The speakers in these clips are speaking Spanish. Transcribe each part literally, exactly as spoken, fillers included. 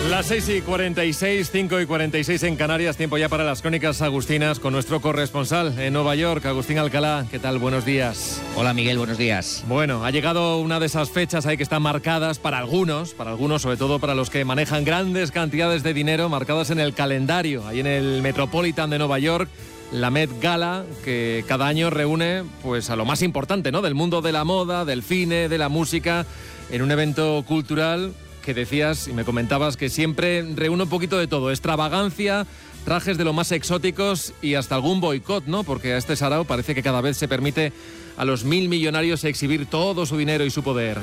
Las seis y cuarenta y seis, cinco y cuarenta y seis en Canarias, tiempo ya para las crónicas agustinas con nuestro corresponsal en Nueva York, Agustín Alcalá. ¿Qué tal? Buenos días. Hola Miguel, buenos días. Bueno, ha llegado una de esas fechas ahí que están marcadas para algunos, para algunos, sobre todo para los que manejan grandes cantidades de dinero, marcadas en el calendario, ahí en el Metropolitan de Nueva York. La Met Gala, que cada año reúne pues a lo más importante, ¿no?, del mundo de la moda, del cine, de la música, en un evento cultural que decías y me comentabas que siempre reúne un poquito de todo: extravagancia, trajes de lo más exóticos y hasta algún boicot, ¿no? Porque a este sarao parece que cada vez se permite a los mil millonarios exhibir todo su dinero y su poder.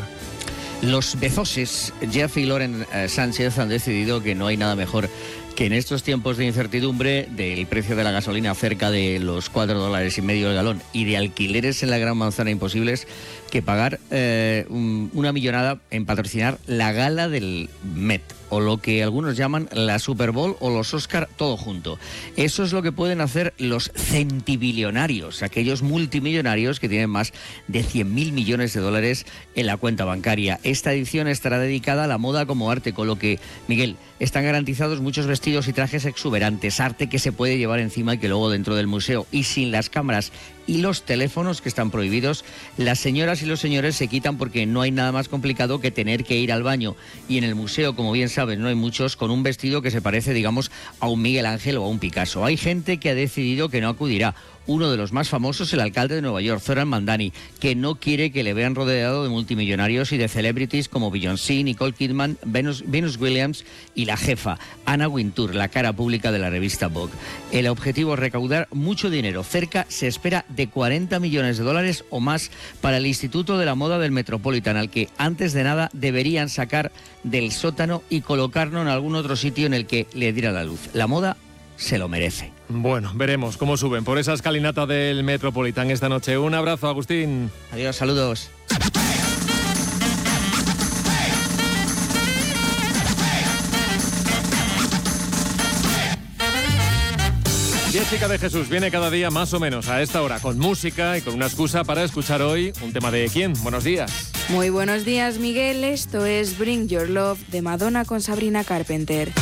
Los Bezoses, Jeff y Lauren eh, Sánchez, han decidido que no hay nada mejor que en estos tiempos de incertidumbre, del precio de la gasolina cerca de los cuatro dólares y medio el galón y de alquileres en la Gran Manzana imposibles, que pagar eh, un, una millonada en patrocinar la gala del Met, o lo que algunos llaman la Super Bowl o los Oscar, todo junto. Eso es lo que pueden hacer los centibillonarios, aquellos multimillonarios que tienen más de cien mil millones de dólares en la cuenta bancaria. Esta edición estará dedicada a la moda como arte, con lo que, Miguel, están garantizados muchos vestidos y trajes exuberantes, arte que se puede llevar encima y que luego dentro del museo, y sin las cámaras y los teléfonos que están prohibidos, las señoras y los señores se quitan, porque no hay nada más complicado que tener que ir al baño. Y en el museo, como bien sabes, no hay muchos con un vestido que se parece, digamos, a un Miguel Ángel o a un Picasso. Hay gente que ha decidido que no acudirá. Uno de los más famosos, el alcalde de Nueva York, Zoran Mandani, que no quiere que le vean rodeado de multimillonarios y de celebrities como Beyoncé, Nicole Kidman, Venus, Venus Williams y la jefa, Anna Wintour, la cara pública de la revista Vogue. El objetivo es recaudar mucho dinero. Cerca se espera de cuarenta millones de dólares o más para el Instituto de la Moda del Metropolitan, al que antes de nada deberían sacar del sótano y colocarlo en algún otro sitio en el que le diera la luz. La moda se lo merece. Bueno, veremos cómo suben por esa escalinata del Metropolitan esta noche. Un abrazo, Agustín. Adiós, saludos. Jessica de Jesús viene cada día más o menos a esta hora con música y con una excusa para escuchar hoy un tema de ¿quién? Buenos días. Muy buenos días, Miguel. Esto es Bring Your Love de Madonna con Sabrina Carpenter.